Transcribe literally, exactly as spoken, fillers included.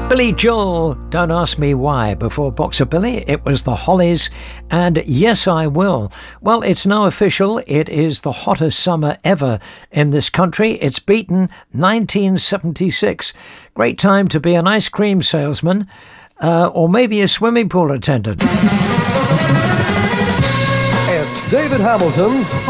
Billy Joel, Don't Ask Me Why, before Boxer Billy. It was the Hollies and Yes I Will. Well, it's now official. It is the hottest summer ever in this country. It's beaten nineteen seventy-six. Great time to be an ice cream salesman uh, or maybe a swimming pool attendant. It's David Hamilton's